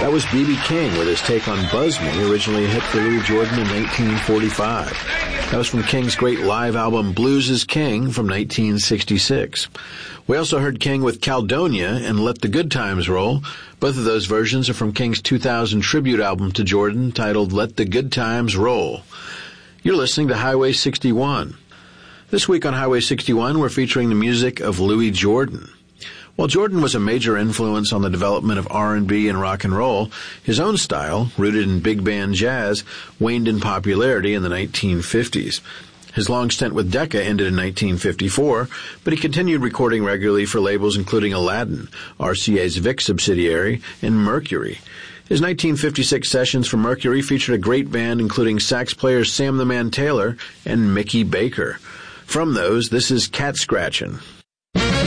That was B.B. King with his take on Buzz Me, originally a hit for Louis Jordan in 1945. That was from King's great live album Blues is King from 1966. We also heard King with Caledonia and Let the Good Times Roll. Both of those versions are from King's 2000 tribute album to Jordan titled Let the Good Times Roll. You're listening to Highway 61. This week on Highway 61, we're featuring the music of Louis Jordan. While Jordan was a major influence on the development of R&B and rock and roll, his own style, rooted in big band jazz, waned in popularity in the 1950s. His long stint with Decca ended in 1954, but he continued recording regularly for labels including Aladdin, RCA's Vic subsidiary, and Mercury. His 1956 sessions for Mercury featured a great band including sax players Sam the Man Taylor and Mickey Baker. From those, this is Cat Scratchin'